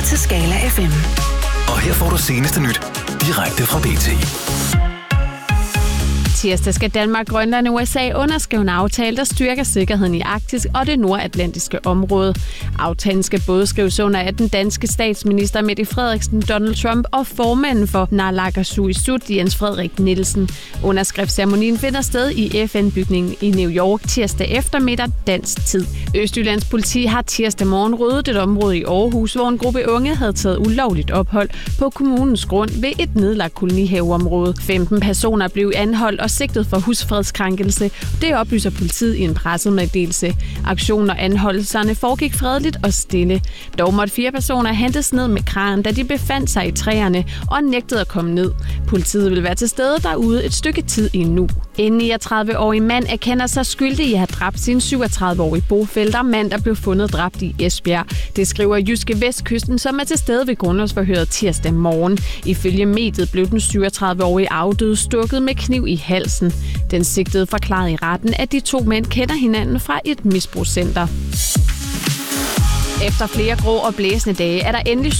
til Skala FM. Og her får du seneste nyt direkte fra BT. Tirsdag skal Danmark, Grønland og USA underskrive en aftale, der styrker sikkerheden i Arktis og det nordatlantiske område. Aftalen skal både skrives under af den danske statsminister Mette Frederiksen, Donald Trump og formanden for Naalakkersuisut, Jens Frederik Nielsen. Underskriftsceremonien finder sted i FN-bygningen i New York tirsdag eftermiddag dansk tid. Østjyllands politi har tirsdag morgen ryddet et område i Aarhus, hvor en gruppe unge havde taget ulovligt ophold på kommunens grund ved et nedlagt kolonihaveområde. 15 personer blev anholdt og sigtet for husfredskrænkelse. Det oplyser politiet i en pressemeddelelse. Aktionen og anholdelserne foregik fredeligt og stille. Dog måtte 4 personer hentes ned med kran, da de befandt sig i træerne og nægtede at komme ned. Politiet vil være til stede derude et stykke tid endnu. En 39-årig mand erkender sig skyldig i at have dræbt sin 37-årige bofælder mand, der blev fundet dræbt i Esbjerg. Det skriver Jyske Vestkysten, som er til stede ved grundlovsforhøret tirsdag morgen. Ifølge mediet blev den 37-årige afdøde stukket med kniv i halsen. Den sigtede forklarede i retten, at de 2 mænd kender hinanden fra et misbrugscenter. Efter flere grå og blæsende dage er der endelig